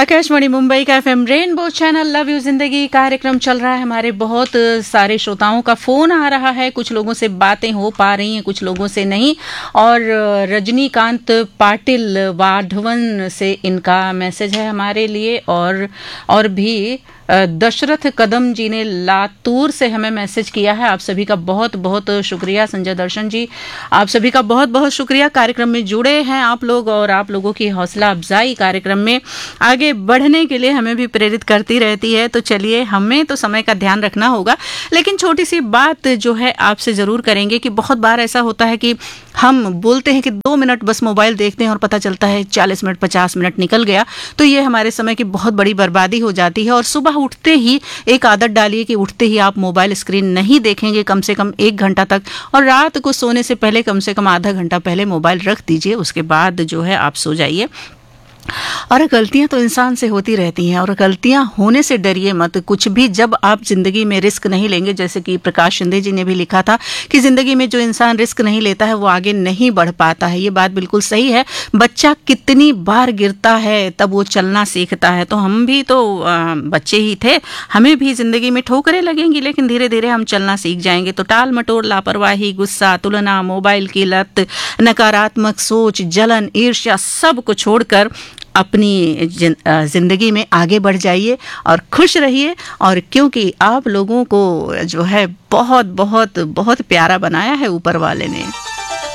आकाशवाणी मुंबई का FM rainbow channel love you जिंदगी कार्यक्रम चल रहा है। हमारे बहुत सारे श्रोताओं का फोन आ रहा है, कुछ लोगों से बातें हो पा रही हैं, कुछ लोगों से नहीं। और रजनीकांत पाटिल वाधवन से इनका मैसेज है हमारे लिए, और भी दशरथ कदम जी ने लातूर से हमें मैसेज किया है। आप सभी का बहुत बहुत शुक्रिया। संजय दर्शन जी, आप सभी का बहुत बहुत शुक्रिया। कार्यक्रम में जुड़े हैं आप लोग, और आप लोगों की हौसला अफजाई कार्यक्रम में आगे बढ़ने के लिए हमें भी प्रेरित करती रहती है। तो चलिए, हमें तो समय का ध्यान रखना होगा, लेकिन छोटी सी बात जो है आपसे ज़रूर करेंगे कि बहुत बार ऐसा होता है कि हम बोलते हैं कि 2 मिनट बस मोबाइल देखते हैं और पता चलता है 40 मिनट 50 मिनट निकल गया। तो ये हमारे समय की बहुत बड़ी बर्बादी हो जाती है। और सुबह उठते ही एक आदत डालिए कि उठते ही आप मोबाइल स्क्रीन नहीं देखेंगे कम से कम 1 घंटा तक, और रात को सोने से पहले कम से कम आधा घंटा पहले मोबाइल रख दीजिए। उसके बाद जो है आप सो जाइए। और गलतियां तो इंसान से होती रहती हैं, और गलतियां होने से डरिए मत। कुछ भी जब आप जिंदगी में रिस्क नहीं लेंगे, जैसे कि प्रकाश शिंदे जी ने भी लिखा था कि जिंदगी में जो इंसान रिस्क नहीं लेता है वो आगे नहीं बढ़ पाता है। ये बात बिल्कुल सही है। बच्चा कितनी बार गिरता है तब वो चलना सीखता है। तो हम भी तो बच्चे ही थे, हमें भी जिंदगी में ठोकरें लगेंगी, लेकिन धीरे धीरे हम चलना सीख जाएंगे। तो टाल मटोल, लापरवाही, गुस्सा, तुलना, मोबाइल की लत, नकारात्मक सोच, जलन, ईर्ष्या, सब को छोड़कर अपनी जिंदगी में आगे बढ़ जाइए और खुश रहिए। और क्योंकि आप लोगों को जो है बहुत बहुत बहुत प्यारा बनाया है ऊपर वाले ने।